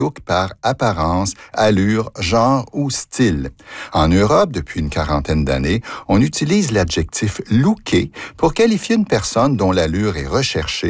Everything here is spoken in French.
look par apparence, allure, genre ou style. En Europe, depuis une quarantaine d'années, on utilise l'adjectif « looké » pour qualifier une personne dont l'allure est recherchée